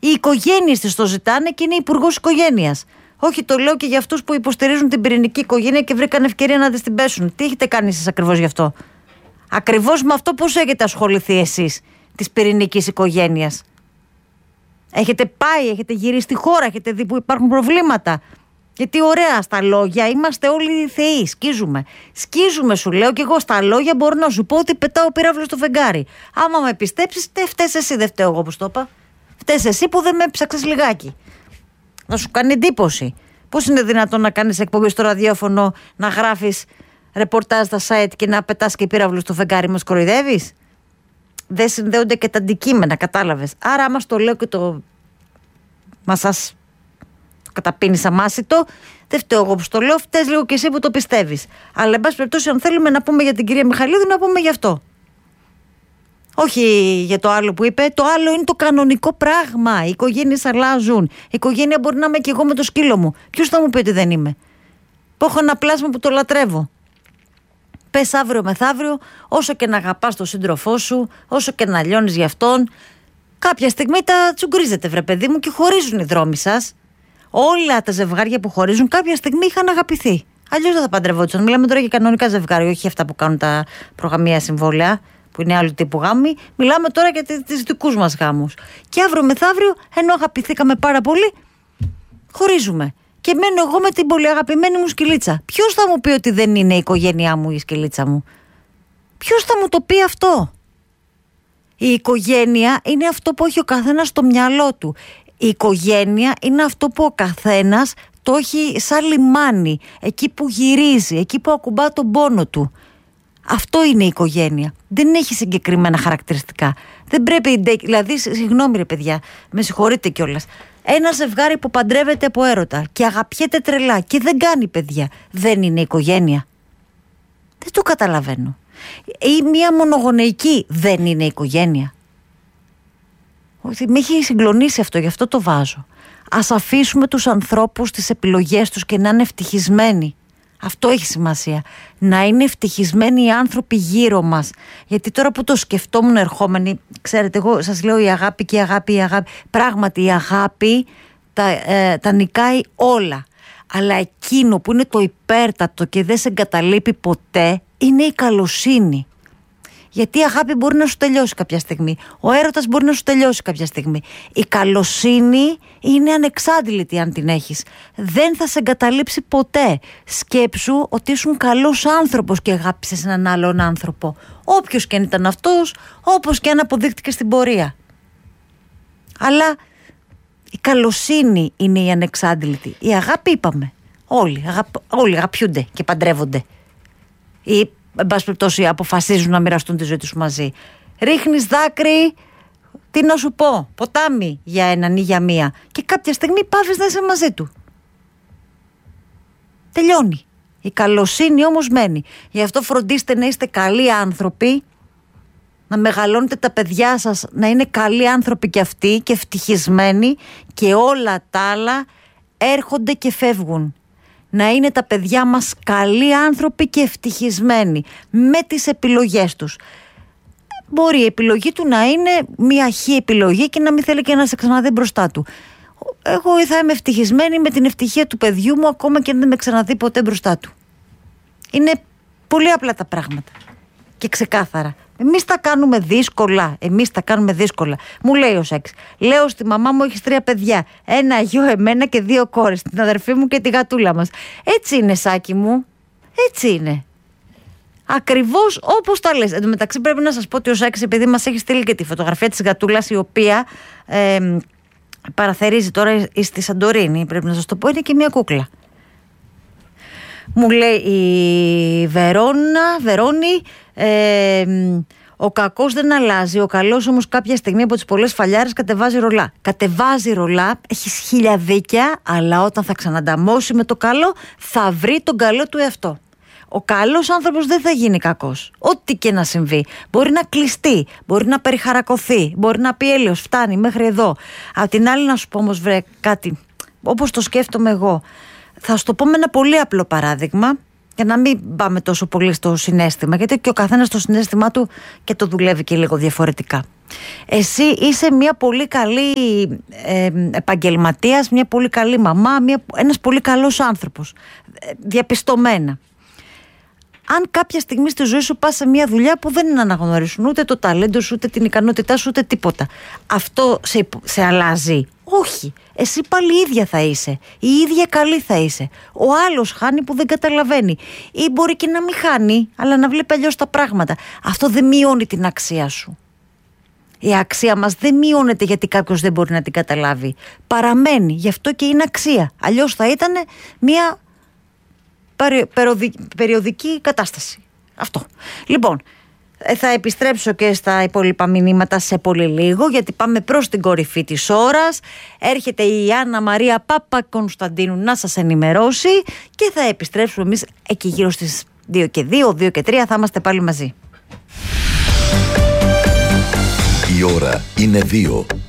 Οι οικογένειες της το ζητάνε και είναι υπουργός οικογένειας. Όχι, το λέω και για αυτούς που υποστηρίζουν την πυρηνική οικογένεια και βρήκαν ευκαιρία να της την πέσουν. Τι έχετε κάνει εσείς ακριβώς γι' αυτό? Ακριβώς με αυτό πώς έχετε ασχοληθεί εσείς της πυρηνικής οικογένειας? Έχετε πάει, έχετε γυρίσει στη χώρα, έχετε δει που υπάρχουν προβλήματα? Γιατί ωραία στα λόγια είμαστε όλοι θεοί, σκίζουμε. Σκίζουμε, σου λέω, και εγώ στα λόγια μπορώ να σου πω ότι πετάω πύραυλο στο φεγγάρι. Άμα με πιστέψεις, φταίς εσύ, δεν φταίω εγώ που το είπα. Φταίς εσύ που δεν με έψαξες λιγάκι. Να σου κάνει εντύπωση. Πώς είναι δυνατόν να κάνεις εκπομπή στο ραδιόφωνο, να γράφεις ρεπορτάζ στα site και να πετάς και πύραυλο στο φεγγάρι? Μας κοροϊδεύεις? Δεν συνδέονται και τα αντικείμενα, κατάλαβες? Άρα, άμα στο λέω και το μασάς καταπίνεις αμάσιτο, δεν φταίω εγώ που στο λέω, φταίς λίγο και εσύ που το πιστεύεις. Αλλά, εν πάση περιπτώσει, αν θέλουμε να πούμε για την κυρία Μιχαηλίδου, να πούμε γι' αυτό. Όχι για το άλλο που είπε. Το άλλο είναι το κανονικό πράγμα. Οι οικογένειες αλλάζουν. Η οικογένεια μπορεί να είμαι και εγώ με το σκύλο μου. Ποιος θα μου πει ότι δεν είμαι? Που έχω ένα πλάσμα που το λατρεύω. Πες αύριο μεθαύριο, όσο και να αγαπάς τον σύντροφό σου, όσο και να λιώνεις για αυτόν, κάποια στιγμή τα τσουγκρίζετε, βρε παιδί μου, και χωρίζουν οι δρόμοι σας. Όλα τα ζευγάρια που χωρίζουν κάποια στιγμή είχαν αγαπηθεί. Αλλιώς δεν θα παντρευόντουσαν. Μιλάμε τώρα για κανονικά ζευγάρια, όχι αυτά που κάνουν τα προγαμία συμβόλαια, που είναι άλλου τύπου γάμοι. Μιλάμε τώρα για τις δικούς μας γάμους. Και αύριο μεθαύριο, ενώ αγαπηθήκαμε πάρα πολύ, χωρίζουμε. Και μένω εγώ με την πολύ αγαπημένη μου σκυλίτσα. Ποιος θα μου πει ότι δεν είναι η οικογένειά μου η σκυλίτσα μου? Ποιος θα μου το πει αυτό? Η οικογένεια είναι αυτό που έχει ο καθένας στο μυαλό του. Η οικογένεια είναι αυτό που ο καθένας το έχει σαν λιμάνι, εκεί που γυρίζει, εκεί που ακουμπά τον πόνο του. Αυτό είναι η οικογένεια. Δεν έχει συγκεκριμένα χαρακτηριστικά. Δεν πρέπει, δηλαδή, συγγνώμη ρε παιδιά, με συγχωρείτε κιόλας. Ένα ζευγάρι που παντρεύεται από έρωτα και αγαπιέται τρελά και δεν κάνει παιδιά, δεν είναι οικογένεια? Δεν το καταλαβαίνω. Ή μια μονογονεϊκή δεν είναι οικογένεια? Με έχει συγκλονίσει αυτό, γι' αυτό το βάζω. Ας αφήσουμε τους ανθρώπους τις επιλογές τους και να είναι ευτυχισμένοι. Αυτό έχει σημασία. Να είναι ευτυχισμένοι οι άνθρωποι γύρω μας. Γιατί τώρα που το σκεφτόμουν ερχόμενοι, ξέρετε, εγώ σας λέω η αγάπη και η αγάπη, η αγάπη. Πράγματι η αγάπη τα νικάει όλα. Αλλά εκείνο που είναι το υπέρτατο και δεν σε εγκαταλείπει ποτέ είναι η καλοσύνη. Γιατί η αγάπη μπορεί να σου τελειώσει κάποια στιγμή. Ο έρωτας μπορεί να σου τελειώσει κάποια στιγμή. Η καλοσύνη είναι ανεξάντλητη αν την έχεις. Δεν θα σε εγκαταλείψει ποτέ. Σκέψου ότι ήσουν καλός άνθρωπος και αγάπησες έναν άλλον άνθρωπο. Όποιος και αν ήταν αυτός, όπως και αν αποδείχτηκε στην πορεία. Αλλά η καλοσύνη είναι η ανεξάντλητη. Η αγάπη είπαμε. Όλοι αγαπιούνται και παντρεύονται. Ή εν πάση περιπτώσει αποφασίζουν να μοιραστούν τη ζωή τους μαζί. Ρίχνεις δάκρυ, τι να σου πω, ποτάμι για έναν ή για μία, και κάποια στιγμή πάβεις να είσαι μαζί του. Τελειώνει. Η καλοσύνη όμως μένει. Γι' αυτό φροντίστε να είστε καλοί άνθρωποι, να μεγαλώνετε τα παιδιά σας να είναι καλοί άνθρωποι και αυτοί και ευτυχισμένοι, και όλα τα άλλα έρχονται και φεύγουν. Να είναι τα παιδιά μας καλοί άνθρωποι και ευτυχισμένοι με τις επιλογές τους. Μπορεί η επιλογή του να είναι μια χή επιλογή και να μην θέλει και να σε ξαναδεί μπροστά του. Εγώ θα είμαι ευτυχισμένη με την ευτυχία του παιδιού μου, ακόμα και αν δεν με ξαναδεί ποτέ μπροστά του. Είναι πολύ απλά τα πράγματα και ξεκάθαρα. Εμείς τα κάνουμε δύσκολα. Μου λέει ο Σέξ, λέω στη μαμά μου έχεις 3 παιδιά, 1 γιο, εμένα και 2 κόρες, την αδερφή μου και τη γατούλα μας. Έτσι είναι, Σάκη μου, έτσι είναι. Ακριβώς όπως τα λες. Εν τω μεταξύ πρέπει να σας πω ότι ο Σάκης, επειδή μας έχει στείλει και τη φωτογραφία της γατούλας, η οποία παραθερίζει τώρα στη Σαντορίνη, πρέπει να σας το πω, είναι και μια κούκλα. Μου λέει η Βερόνη, ο κακός δεν αλλάζει, ο καλός όμως κάποια στιγμή από τις πολλές φαλιάρες κατεβάζει ρολά. Έχεις 1000 δίκια, αλλά όταν θα ξανανταμώσει με το καλό θα βρει τον καλό του εαυτό. Ο καλός άνθρωπος δεν θα γίνει κακός, ό,τι και να συμβεί. Μπορεί να κλειστεί, μπορεί να περιχαρακωθεί, μπορεί να πει έλεος, φτάνει μέχρι εδώ. Απ' την άλλη να σου πω όμως, βρε, κάτι όπως το σκέφτομαι εγώ. Θα σου το πω με ένα πολύ απλό παράδειγμα, για να μην πάμε τόσο πολύ στο συναίσθημα, γιατί και ο καθένας το συναίσθημά του και το δουλεύει και λίγο διαφορετικά. Εσύ είσαι μια πολύ καλή επαγγελματίας, μια πολύ καλή μαμά, ένας πολύ καλός άνθρωπος, διαπιστωμένα. Αν κάποια στιγμή στη ζωή σου πας σε μια δουλειά που δεν αναγνωρίσουν ούτε το ταλέντο σου, ούτε την ικανότητά σου, ούτε τίποτα, αυτό σε αλλάζει? Όχι. Εσύ πάλι ίδια θα είσαι. Η ίδια καλή θα είσαι. Ο άλλος χάνει που δεν καταλαβαίνει. Ή μπορεί και να μην χάνει, αλλά να βλέπει αλλιώς τα πράγματα. Αυτό δεν μειώνει την αξία σου. Η αξία μας δεν μειώνεται γιατί κάποιος δεν μπορεί να την καταλάβει. Παραμένει. Γι' αυτό και είναι αξία. Αλλιώς θα ήταν μια περιοδική κατάσταση. Αυτό. Λοιπόν, θα επιστρέψω και στα υπόλοιπα μηνύματα σε πολύ λίγο, γιατί πάμε προς την κορυφή της ώρας. Έρχεται η Άννα Μαρία Παπακονσταντίνου να σας ενημερώσει και θα επιστρέψουμε εμείς εκεί γύρω στις 2 και 2, 2 και 3 θα είμαστε πάλι μαζί. Η ώρα είναι 2.